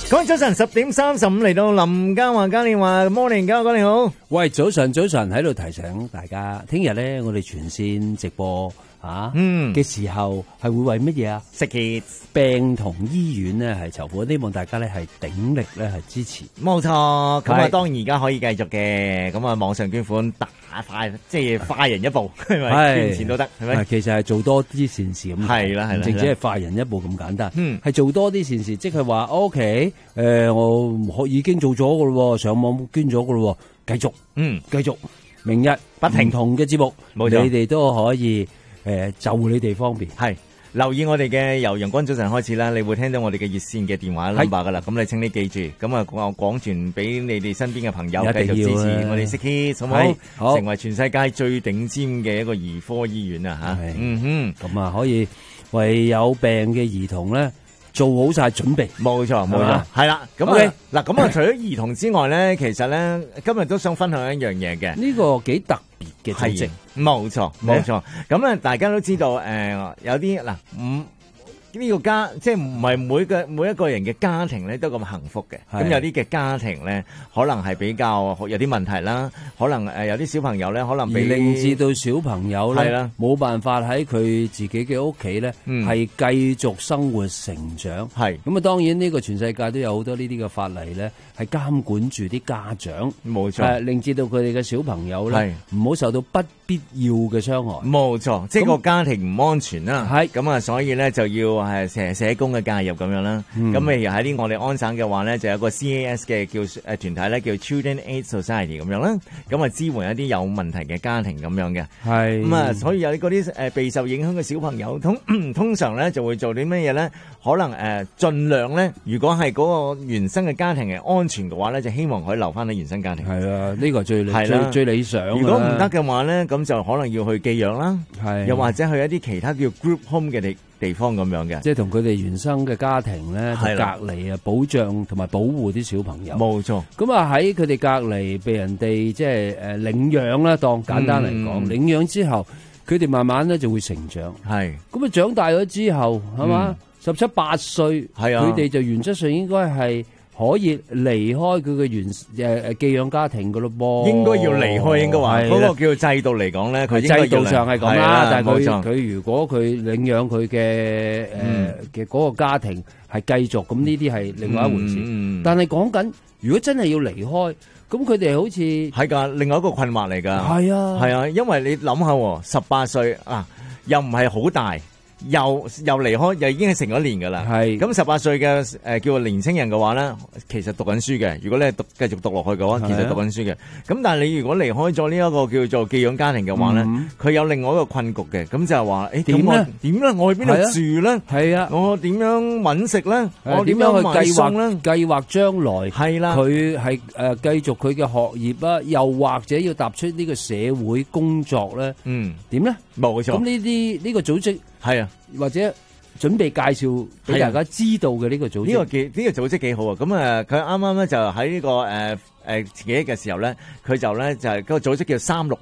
各位早晨，10:35嚟到林家華嘉年華 morning， 家華你好。 喂，早晨，喺度提醒大家，聽日咧我哋全線直播嘅時候係會為乜嘢啊？ 食 kids 病同醫院咧係籌款，希望大家咧係鼎力咧係支持。 冇錯，咁啊當然而家可以繼續嘅，咁啊網上捐款打快，即係快人一步，係咪？捐錢都得，係咪？ 其實係做多啲善事咁， 係啦， 唔淨止係快人一步咁簡單，係嗯做多啲善事，即係話 OK，我已經做咗噶咯，上網捐咗噶咯，繼續，明日不停唔同嘅節目， 冇錯你哋都可以就你哋方便。 係留意我哋嘅由陽光早晨開始啦，你會聽到我哋嘅熱線嘅電話 number 噶啦，咁你請你記住，咁啊廣傳俾你哋身邊嘅朋友，繼續支持我哋 Sick Kids，好唔好？ 好， 成為全世界最頂尖嘅一個兒科醫院啊吓， 咁啊可以為有病嘅兒童咧做好晒準備。 冇錯，係啦。咁啊嗱，咁啊除咗兒童之外咧，其實咧今日都想分享一樣嘢嘅， 呢個幾特別嘅組織。 冇錯。咁啊，大家都知道有啲嗱呢個家即係唔係每一個人嘅家庭咧都咁幸福嘅，咁有啲嘅家庭咧可能係比較有啲問題啦，可能有啲小朋友咧可能令至到小朋友咧冇辦法喺佢自己嘅屋企咧係繼續生活成長。係咁啊，當然呢個全世界都有好多呢啲嘅法例咧係監管住啲家長，冇錯，令至到佢哋嘅小朋友咧唔好受到不必要嘅傷害。冇錯，即係個家庭唔安全啦。係咁啊，所以咧就要係社工嘅介入咁樣啦。咁譬如喺啲我哋安省嘅話咧，就有個 CAS 嘅叫團體咧，叫 Children Aid Society 咁樣啦。咁啊支援一啲有問題嘅家庭咁樣嘅。係咁啊，所以有嗰啲備受影響嘅小朋友，通常咧就會做啲乜嘢咧？可能盡量咧，如果係嗰個原生嘅家庭係安全嘅話咧，就希望可以留翻喺原生家庭。係啊，呢個最理想。如果唔得嘅話咧，咁就可能要去寄養啦。係，又或者去一啲其他叫 group home 嘅地方咁樣嘅，即係同佢哋原生嘅家庭咧隔離啊，保障同埋保護啲小朋友。冇錯。咁啊喺佢哋隔離被人哋即係領養啦，當簡單嚟講，領養之後，佢哋慢慢咧就會成長。係。咁啊長大咗之後，係嘛，17、18歲，佢哋就原則上應該係可以離開佢嘅寄養家庭噶咯噃，應該要離開，應該話嗰個叫制度嚟講咧，佢制度上係咁啦。但係佢如果佢領養佢嘅嗰個家庭係繼續，咁呢啲係另外一回事。但係講緊如果真係要離開，咁佢哋好似係噶另外一個困惑嚟噶。係啊，因為你諗下，18歲啊，又唔係好大。又離開，又已經係成咗年噶啦。係咁18歲嘅叫做年青人嘅話咧，其實讀緊書嘅。如果你係繼續讀落去嘅話，其實讀緊書嘅。咁但係你如果離開咗呢一個叫做寄養家庭嘅話咧，佢有另外一個困局嘅。咁就係話，點咧？我去邊度住咧？係啊，我點樣搵食咧？我點樣去計劃將來？係啦，佢係繼續佢嘅學業啊，又或者要踏出呢個社會工作咧？點咧？冇錯。咁呢個組織。係啊，或者準備介紹俾大家知道嘅呢個組織，呢個組織幾好啊！咁佢啱啱咧就喺呢個前幾日嘅時候咧，佢就係嗰個組織叫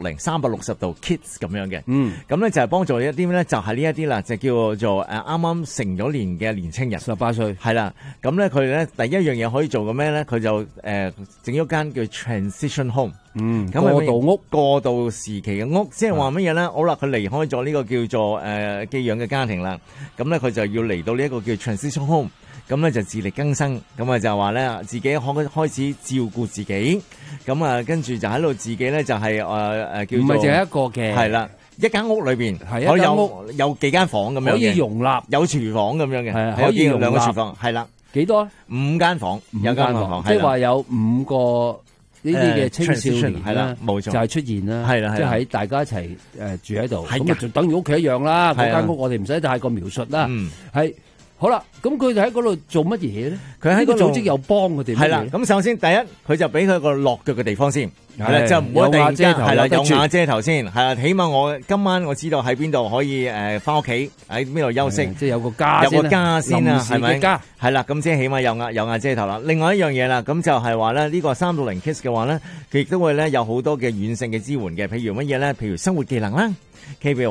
360度 Kids 咁樣嘅。咁咧就係幫助一啲咧，就係呢一啲啦，就叫做啱啱成咗年嘅年青人，18歲係啦。咁咧佢哋咧第一樣嘢可以做嘅咩咧？佢就整咗間叫 Transition Home。過渡時期嘅屋，即係話乜嘢咧？好啦，佢離開咗呢個叫做寄養嘅家庭啦，咁咧佢就要嚟到呢一個叫 Transition Home， 咁咧就自力更生，咁啊就話咧自己開始照顧自己，咁啊跟住就喺度自己咧就係叫做唔係淨係一個嘅，係啦，一間屋裏邊可以有幾間房咁樣嘅，可以容納有廚房咁樣嘅，可以兩個廚房，係啦，幾多？5間房，有間房，即係話有5個。呢啲嘅青少年係啦，冇錯，就係出現啦，係啦，即係喺大家一齊住喺度，咁啊就等於屋企一樣啦。嗰間屋我哋唔使太過描述啦，係好啦。咁佢哋喺嗰度做乜嘢咧？佢喺個組織又幫佢哋。係啦，咁首先第一，佢就俾佢個落腳嘅地方先，係啦，就唔好突然間係啦，有瓦遮頭先，係啦，起碼我今晚我知道喺邊度可以翻屋企，喺邊度休息，即係有個家先啊，係咪？係啦，咁即係起碼有瓦遮頭啦。另外一樣嘢啦，咁就係話咧，呢個360 Kids 嘅話咧，佢亦都會咧有好多嘅軟性嘅支援嘅，譬如乜嘢咧？譬如生活技能啦，譬如